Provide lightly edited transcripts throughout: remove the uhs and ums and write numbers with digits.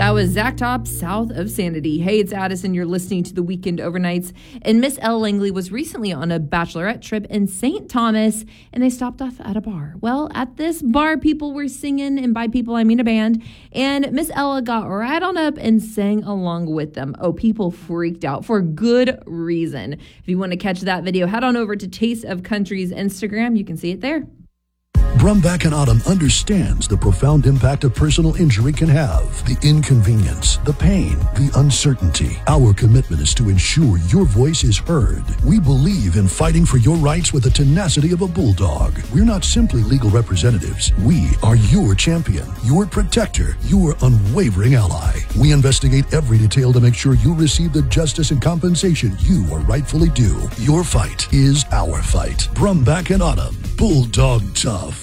That was Zach Top, South of Sanity. Hey, it's Addison. You're listening to The Weekend Overnights. And Miss Elle Langley was recently on a bachelorette trip in St. Thomas, and they stopped off at a bar. Well, at this bar, people were singing, and by people, I mean a band. And Miss Ella got right on up and sang along with them. Oh, people freaked out for good reason. If you want to catch that video, head on over to Taste of Country's Instagram. You can see it there. Brumback and Autumn understands the profound impact a personal injury can have. The inconvenience, the pain, the uncertainty. Our commitment is to ensure your voice is heard. We believe in fighting for your rights with the tenacity of a bulldog. We're not simply legal representatives. We are your champion, your protector, your unwavering ally. We investigate every detail to make sure you receive the justice and compensation you are rightfully due. Your fight is our fight. Brumback and Autumn, Bulldog Tough.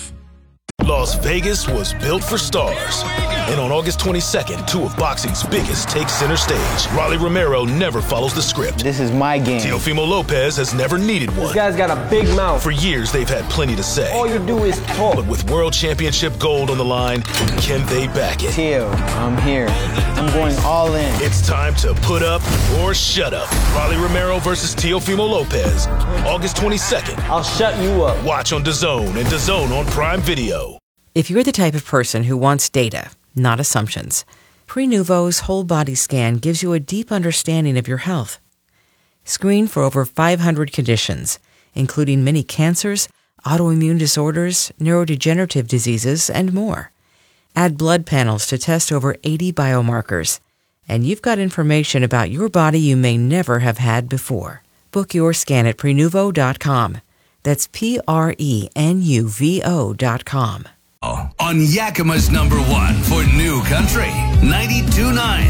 Las Vegas was built for stars. And on August 22nd, two of boxing's biggest take center stage. Rolly Romero never follows the script. This is my game. Teofimo Lopez has never needed one. This guy's got a big mouth. For years, they've had plenty to say. All you do is talk. But with World Championship gold on the line, can they back it? Teo, I'm here. I'm going all in. It's time to put up or shut up. Rolly Romero versus Teofimo Lopez. August 22nd. I'll shut you up. Watch on DAZN and DAZN on Prime Video. If you're the type of person who wants data, not assumptions, Prenuvo's whole body scan gives you a deep understanding of your health. Screen for over 500 conditions, including many cancers, autoimmune disorders, neurodegenerative diseases, and more. Add blood panels to test over 80 biomarkers, and you've got information about your body you may never have had before. Book your scan at Prenuvo.com. That's Prenuvo.com. On Yakima's #1 for New Country, 92.9